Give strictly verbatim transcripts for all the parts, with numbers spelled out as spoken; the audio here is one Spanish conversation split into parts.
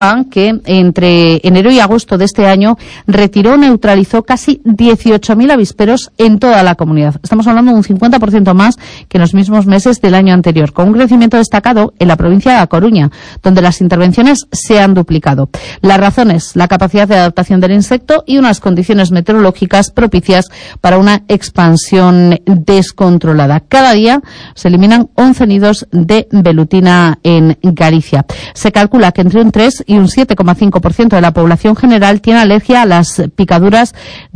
que entre enero y agosto de este año retiró o neutralizó casi dieciocho mil avisperos en toda la comunidad. Estamos hablando de un cincuenta por ciento más que en los mismos meses del año anterior, con un crecimiento destacado en la provincia de A Coruña, donde las intervenciones se han duplicado. Las razones, la capacidad de adaptación del insecto y unas condiciones meteorológicas propicias para una expansión descontrolada. Cada día se eliminan once nidos de velutina en Galicia. Se calcula que entre un tres y un siete coma cinco por ciento de la población general tiene alergia a las picaduras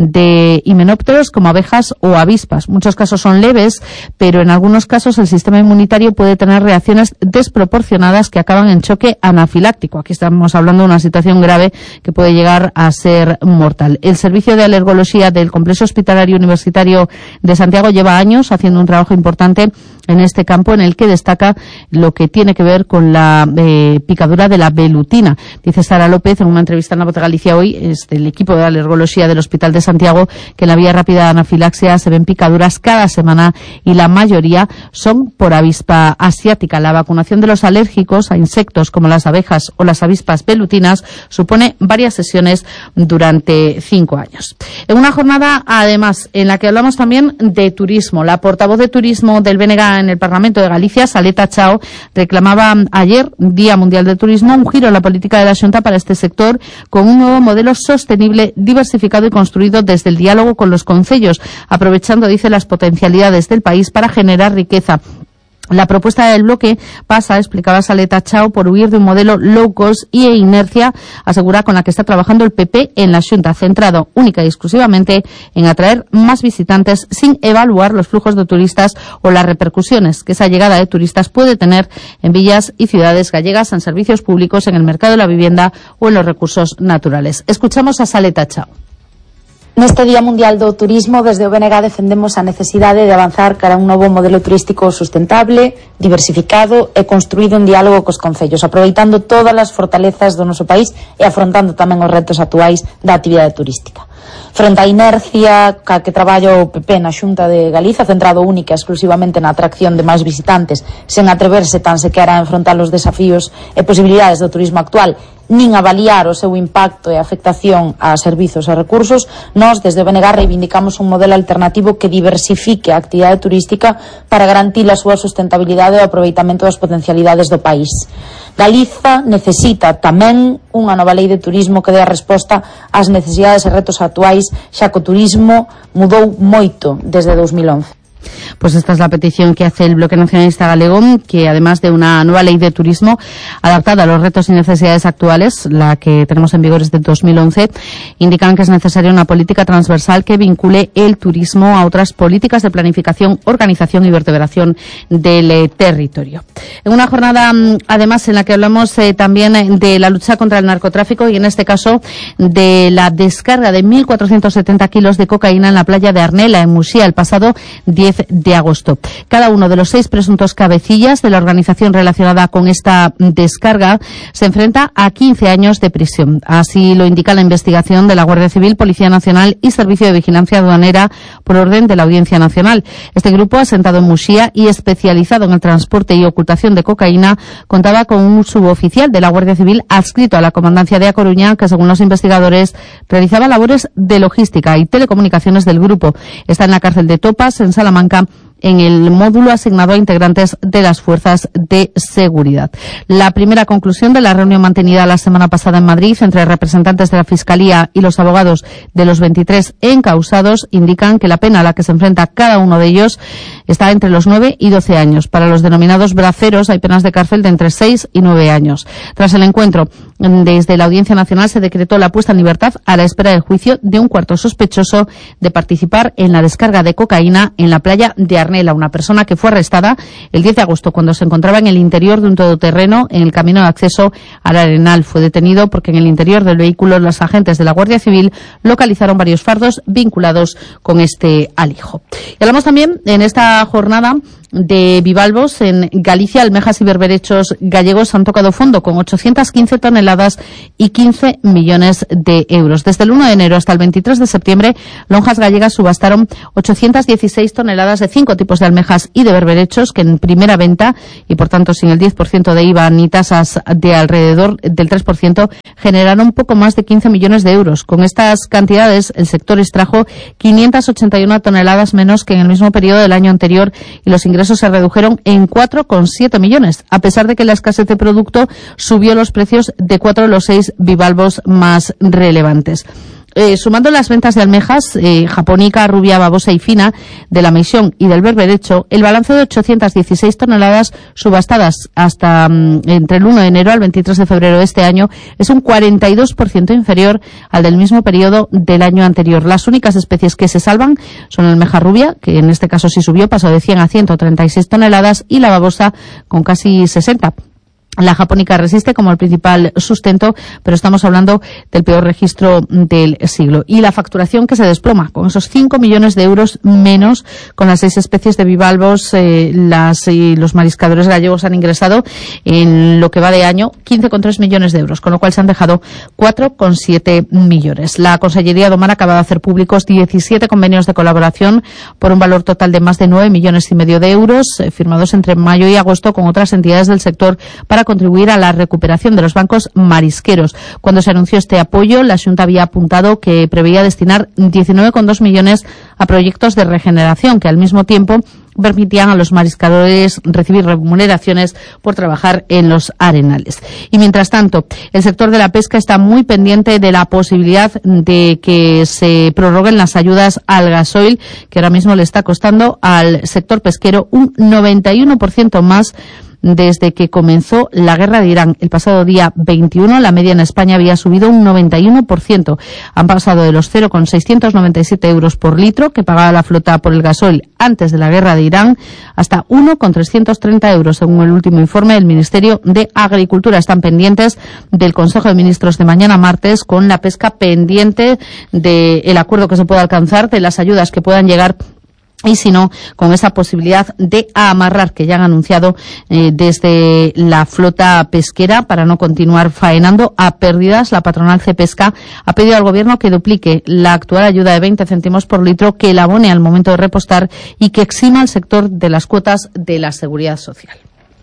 de himenópteros como abejas o avispas. Muchos casos son leves, pero en algunos casos el sistema inmunitario puede tener reacciones desproporcionadas que acaban en choque anafiláctico. Aquí estamos hablando de una situación grave que puede llegar a ser mortal. El Servicio de Alergología del Complejo Hospitalario Universitario de Santiago lleva años haciendo un trabajo importante en este campo, en el que destaca lo que tiene que ver con la eh, picadura de la velutina. Dice Sara López en una entrevista en La Voz de Galicia hoy, es del equipo de alergología del Hospital de Santiago, que en la vía rápida de anafilaxia se ven picaduras cada semana y la mayoría son por avispa asiática. La vacunación de los alérgicos a insectos como las abejas o las avispas velutinas supone varias sesiones durante cinco años. En una jornada, además, en la que hablamos también de turismo. La portavoz de turismo del B N G en el Parlamento de Galicia, Saleta Chao, reclamaba ayer, Día Mundial del Turismo, un giro en la política de la Xunta para este sector con un nuevo modelo sostenible, diversificado y construido desde el diálogo con los concellos, aprovechando, dice, las potencialidades del país para generar riqueza. La propuesta del bloque pasa, explicaba Saleta Chao, por huir de un modelo low cost y e inercia, asegura, con la que está trabajando el P P en la Xunta, centrado única y exclusivamente en atraer más visitantes sin evaluar los flujos de turistas o las repercusiones que esa llegada de turistas puede tener en villas y ciudades gallegas, en servicios públicos, en el mercado de la vivienda o en los recursos naturales. Escuchamos a Saleta Chao. Neste Día Mundial do Turismo, desde o B N G defendemos a necesidade de avanzar cara a un novo modelo turístico sustentable, diversificado e construído en diálogo cos concellos, aproveitando todas as fortalezas do noso país e afrontando tamén os retos actuais da actividade turística. Fronte á inercia ca que traballa o P P na Xunta de Galiza, centrado única e exclusivamente na atracción de máis visitantes, sen atreverse tan sequera a enfrontar os desafíos e posibilidades do turismo actual, nin avaliar o seu impacto e afectación a servizos e recursos, nós desde o B N G reivindicamos un modelo alternativo que diversifique a actividade turística para garantir a súa sustentabilidade e o aproveitamento das potencialidades do país. Galiza necesita tamén unha nova lei de turismo que dé a resposta ás necesidades e retos actuais, xa que o turismo mudou moito desde dos mil once. Pues esta es la petición que hace el Bloque Nacionalista Galego, que además de una nueva ley de turismo adaptada a los retos y necesidades actuales, la que tenemos en vigor desde dos mil once, indican que es necesaria una política transversal que vincule el turismo a otras políticas de planificación, organización y vertebración del eh, territorio. En una jornada, además, en la que hablamos eh, también de la lucha contra el narcotráfico y, en este caso, de la descarga de mil cuatrocientos setenta kilos de cocaína en la playa de Arnela, en Muxía, el pasado diez de agosto. Cada uno de los seis presuntos cabecillas de la organización relacionada con esta descarga se enfrenta a quince años de prisión. Así lo indica la investigación de la Guardia Civil, Policía Nacional y Servicio de Vigilancia Aduanera por orden de la Audiencia Nacional. Este grupo, asentado en Muxía y especializado en el transporte y ocultación de cocaína, contaba con un suboficial de la Guardia Civil adscrito a la Comandancia de A Coruña, que, según los investigadores, realizaba labores de logística y telecomunicaciones del grupo. Está en la cárcel de Topas, en Salamanca, en el módulo asignado a integrantes de las fuerzas de seguridad. La primera conclusión de la reunión mantenida la semana pasada en Madrid entre representantes de la Fiscalía y los abogados de los veintitrés encausados indican que la pena a la que se enfrenta cada uno de ellos está entre los nueve y doce años. Para los denominados braceros hay penas de cárcel de entre seis y nueve años. Tras el encuentro, desde la Audiencia Nacional se decretó la puesta en libertad a la espera del juicio de un cuarto sospechoso de participar en la descarga de cocaína en la playa de Arnela, una persona que fue arrestada el diez de agosto cuando se encontraba en el interior de un todoterreno en el camino de acceso al Arenal. Fue detenido porque en el interior del vehículo los agentes de la Guardia Civil localizaron varios fardos vinculados con este alijo. Y hablamos también en esta jornada de bivalvos en Galicia, almejas y berberechos gallegos han tocado fondo con ochocientas quince toneladas y quince millones de euros. Desde el uno de enero hasta el veintitrés de septiembre, lonjas gallegas subastaron ochocientas dieciséis toneladas de cinco tipos de almejas y de berberechos que en primera venta, y por tanto sin el diez por ciento de I V A ni tasas de alrededor del tres por ciento, generaron poco más de quince millones de euros. Con estas cantidades, el sector extrajo quinientas ochenta y una toneladas menos que en el mismo periodo del año anterior y los ingresos se redujeron en cuatro coma siete millones, a pesar de que la escasez de producto subió los precios de cuatro de los seis bivalvos más relevantes. Eh, sumando las ventas de almejas, eh, japónica, rubia, babosa y fina, de la meisión y del berberecho, el balance de ochocientas dieciséis toneladas subastadas hasta um, entre el uno de enero al veintitrés de febrero de este año es un cuarenta y dos por ciento inferior al del mismo periodo del año anterior. Las únicas especies que se salvan son la almeja rubia, que en este caso sí subió, pasó de cien a ciento treinta y seis toneladas, y la babosa con casi sesenta. La japónica resiste como el principal sustento, pero estamos hablando del peor registro del siglo. Y la facturación que se desploma, con esos cinco millones de euros menos, con las seis especies de bivalvos, eh, las y los mariscadores gallegos han ingresado en lo que va de año quince coma tres millones de euros, con lo cual se han dejado cuatro coma siete millones. La Consellería do Mar acaba de hacer públicos diecisiete convenios de colaboración por un valor total de más de nueve millones y medio de euros, eh, firmados entre mayo y agosto con otras entidades del sector para contribuir a la recuperación de los bancos marisqueros. Cuando se anunció este apoyo, la Xunta había apuntado que preveía destinar diecinueve coma dos millones a proyectos de regeneración que al mismo tiempo permitían a los mariscadores recibir remuneraciones por trabajar en los arenales. Y mientras tanto, el sector de la pesca está muy pendiente de la posibilidad de que se prorroguen las ayudas al gasoil, que ahora mismo le está costando al sector pesquero un noventa y uno por ciento más desde que comenzó la guerra de Irán. El pasado día veintiuno, la media en España había subido un noventa y uno por ciento. Han pasado de los cero coma seiscientos noventa y siete euros por litro que pagaba la flota por el gasoil antes de la guerra de Irán hasta uno coma trescientos treinta euros, según el último informe del Ministerio de Agricultura. Están pendientes del Consejo de Ministros de mañana martes, con la pesca pendiente del acuerdo que se pueda alcanzar, de las ayudas que puedan llegar, y si no, con esa posibilidad de amarrar que ya han anunciado eh, desde la flota pesquera para no continuar faenando a pérdidas. La patronal Cepesca ha pedido al Gobierno que duplique la actual ayuda de veinte céntimos por litro, que la abone al momento de repostar y que exima al sector de las cuotas de la Seguridad Social.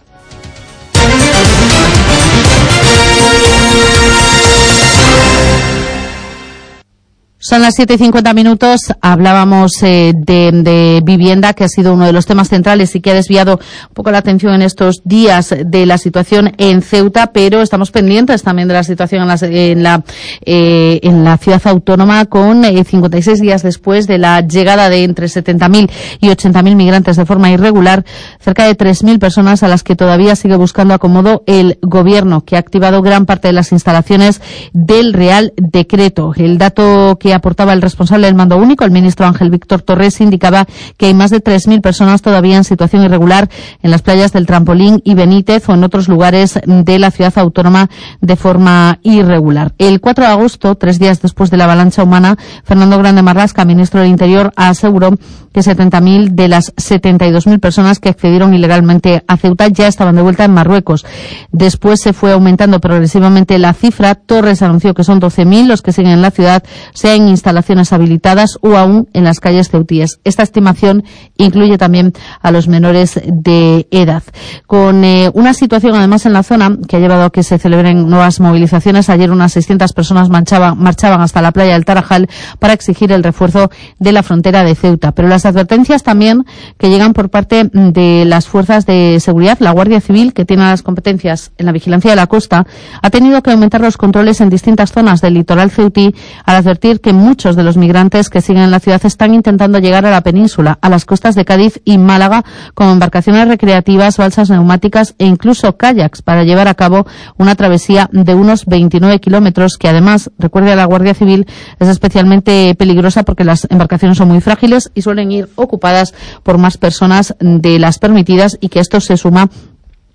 Son las siete y cincuenta minutos. Hablábamos eh, de, de vivienda, que ha sido uno de los temas centrales y que ha desviado un poco la atención en estos días de la situación en Ceuta, pero estamos pendientes también de la situación en la, en la, eh, en la ciudad autónoma, con eh, cincuenta y seis días después de la llegada de entre setenta mil y ochenta mil migrantes de forma irregular, cerca de tres mil personas a las que todavía sigue buscando acomodo el Gobierno, que ha activado gran parte de las instalaciones del Real Decreto. El dato que aportaba el responsable del mando único, el ministro Ángel Víctor Torres, indicaba que hay más de tres mil personas todavía en situación irregular en las playas del Trampolín y Benítez o en otros lugares de la ciudad autónoma de forma irregular. El cuatro de agosto, tres días después de la avalancha humana, Fernando Grande Marlaska, ministro del Interior, aseguró que setenta mil de las setenta y dos mil personas que accedieron ilegalmente a Ceuta ya estaban de vuelta en Marruecos. Después se fue aumentando progresivamente la cifra. Torres anunció que son doce mil los que siguen en la ciudad, sea en instalaciones habilitadas o aún en las calles ceutíes. Esta estimación incluye también a los menores de edad. Con eh, una situación además en la zona que ha llevado a que se celebren nuevas movilizaciones. Ayer unas seiscientas personas marchaban, marchaban hasta la playa del Tarajal para exigir el refuerzo de la frontera de Ceuta. Pero las advertencias también que llegan por parte de las fuerzas de seguridad, la Guardia Civil, que tiene las competencias en la vigilancia de la costa, ha tenido que aumentar los controles en distintas zonas del litoral ceutí, al advertir que muchos de los migrantes que siguen en la ciudad están intentando llegar a la península, a las costas de Cádiz y Málaga, con embarcaciones recreativas, balsas neumáticas e incluso kayaks, para llevar a cabo una travesía de unos veintinueve kilómetros, que además, recuerde a la Guardia Civil, es especialmente peligrosa porque las embarcaciones son muy frágiles y suelen ir ocupadas por más personas de las permitidas, y que esto se suma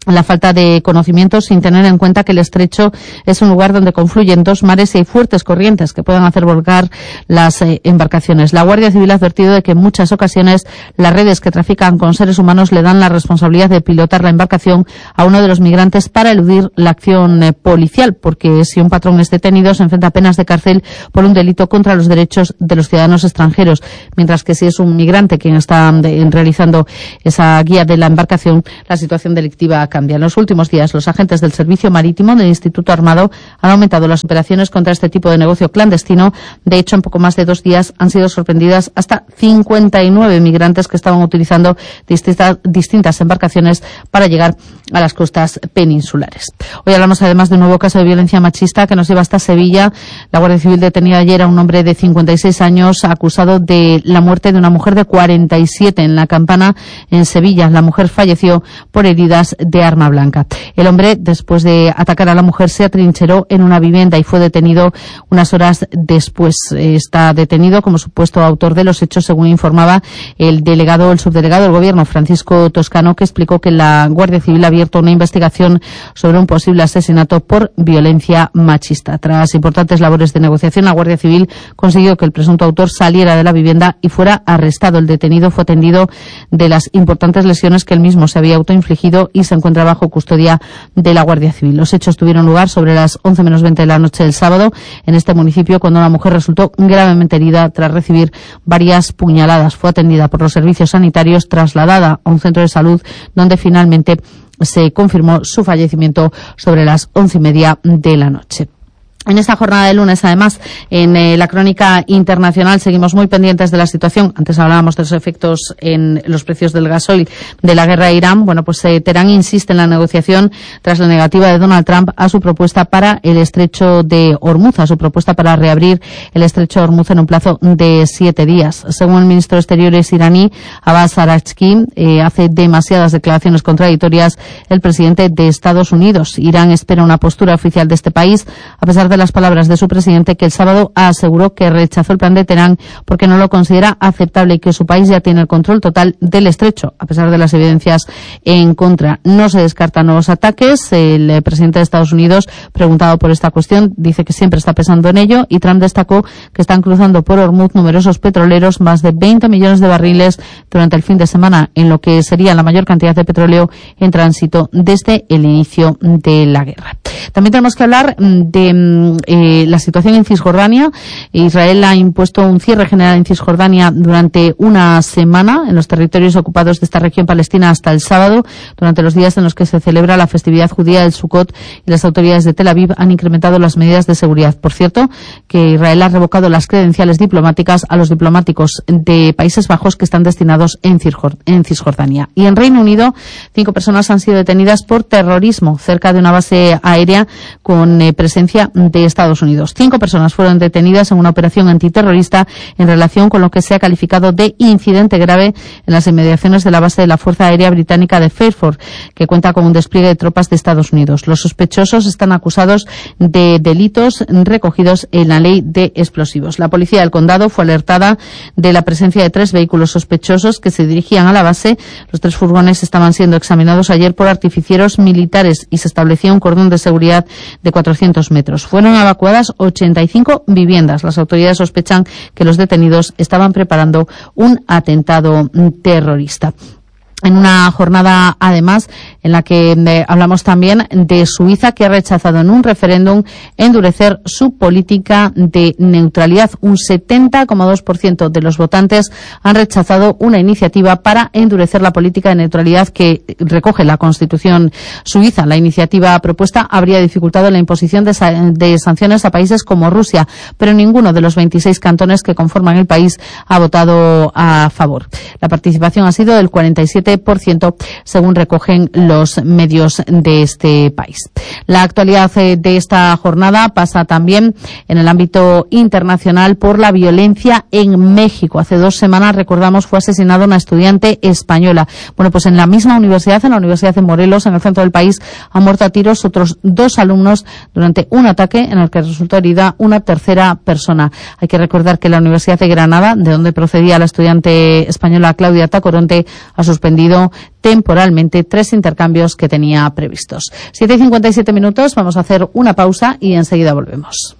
la falta de conocimientos, sin tener en cuenta que el estrecho es un lugar donde confluyen dos mares y hay fuertes corrientes que pueden hacer volcar las eh, embarcaciones. La Guardia Civil ha advertido de que en muchas ocasiones las redes que trafican con seres humanos le dan la responsabilidad de pilotar la embarcación a uno de los migrantes para eludir la acción eh, policial, porque si un patrón es detenido se enfrenta a penas de cárcel por un delito contra los derechos de los ciudadanos extranjeros, mientras que si es un migrante quien está de, realizando esa guía de la embarcación, la situación delictiva cambia. En los últimos días, los agentes del Servicio Marítimo del Instituto Armado han aumentado las operaciones contra este tipo de negocio clandestino. De hecho, en poco más de dos días han sido sorprendidas hasta cincuenta y nueve migrantes que estaban utilizando distintas, distintas embarcaciones para llegar a las costas peninsulares. Hoy hablamos además de un nuevo caso de violencia machista que nos lleva hasta Sevilla. La Guardia Civil detenía ayer a un hombre de cincuenta y seis años acusado de la muerte de una mujer de cuarenta y siete en La Campana, en Sevilla. La mujer falleció por heridas de arma blanca. El hombre, después de atacar a la mujer, se atrincheró en una vivienda y fue detenido unas horas después. Está detenido como supuesto autor de los hechos, según informaba el delegado, el subdelegado del Gobierno, Francisco Toscano, que explicó que la Guardia Civil ha abierto una investigación sobre un posible asesinato por violencia machista. Tras importantes labores de negociación, la Guardia Civil consiguió que el presunto autor saliera de la vivienda y fuera arrestado. El detenido fue atendido de las importantes lesiones que él mismo se había autoinfligido y se encuentra bajo custodia de la Guardia Civil. Los hechos tuvieron lugar sobre las once menos veinte de la noche del sábado en este municipio, cuando una mujer resultó gravemente herida tras recibir varias puñaladas. Fue atendida por los servicios sanitarios, trasladada a un centro de salud donde finalmente se confirmó su fallecimiento sobre las once y media de la noche. En esta jornada de lunes, además, en eh, la crónica internacional seguimos muy pendientes de la situación. Antes hablábamos de los efectos en los precios del gasoil de la guerra de Irán. Bueno, pues eh, Teherán insiste en la negociación tras la negativa de Donald Trump a su propuesta para el estrecho de Hormuz, a su propuesta para reabrir el estrecho de Hormuz en un plazo de siete días. Según el ministro de Exteriores iraní, Abbas Araghchi, eh, hace demasiadas declaraciones contradictorias el presidente de Estados Unidos. Irán espera una postura oficial de este país, a pesar de las palabras de su presidente, que el sábado aseguró que rechazó el plan de Teherán porque no lo considera aceptable y que su país ya tiene el control total del estrecho, a pesar de las evidencias en contra. No se descartan nuevos ataques. El presidente de Estados Unidos, preguntado por esta cuestión, dice que siempre está pensando en ello, y Trump destacó que están cruzando por Hormuz numerosos petroleros, más de veinte millones de barriles durante el fin de semana, en lo que sería la mayor cantidad de petróleo en tránsito desde el inicio de la guerra. También tenemos que hablar de eh, la situación en Cisjordania. Israel ha impuesto un cierre general en Cisjordania durante una semana en los territorios ocupados de esta región palestina hasta el sábado, durante los días en los que se celebra la festividad judía del Sukkot, y las autoridades de Tel Aviv han incrementado las medidas de seguridad. Por cierto, que Israel ha revocado las credenciales diplomáticas a los diplomáticos de Países Bajos que están destinados en, Cisjord- en Cisjordania. Y en Reino Unido, cinco personas han sido detenidas por terrorismo cerca de una base aérea con eh, presencia de Estados Unidos. Cinco personas fueron detenidas en una operación antiterrorista en relación con lo que se ha calificado de incidente grave en las inmediaciones de la base de la Fuerza Aérea Británica de Fairford, que cuenta con un despliegue de tropas de Estados Unidos. Los sospechosos están acusados de delitos recogidos en la ley de explosivos. La policía del condado fue alertada de la presencia de tres vehículos sospechosos que se dirigían a la base. Los tres furgones estaban siendo examinados ayer por artificieros militares y se establecía un cordón de seguridad de cuatrocientos metros. Fueron evacuadas ochenta y cinco viviendas. Las autoridades sospechan que los detenidos estaban preparando un atentado terrorista. En una jornada, además, en la que eh, hablamos también de Suiza, que ha rechazado en un referéndum endurecer su política de neutralidad. Un setenta coma dos por ciento de los votantes han rechazado una iniciativa para endurecer la política de neutralidad que recoge la Constitución suiza. La iniciativa propuesta habría dificultado la imposición de, sa- de sanciones a países como Rusia, pero ninguno de los veintiséis cantones que conforman el país ha votado a favor. La participación ha sido del cuarenta y siete por ciento, según recogen los medios de este país. La actualidad de esta jornada pasa también en el ámbito internacional por la violencia en México. Hace dos semanas, recordamos, fue asesinada una estudiante española. Bueno, pues en la misma universidad, en la Universidad de Morelos, en el centro del país, han muerto a tiros otros dos alumnos durante un ataque en el que resultó herida una tercera persona. Hay que recordar que la Universidad de Granada, de donde procedía la estudiante española Claudia Tacoronte, ha suspendido suspendido temporalmente tres intercambios que tenía previstos. siete y cincuenta y siete minutos, vamos a hacer una pausa y enseguida volvemos.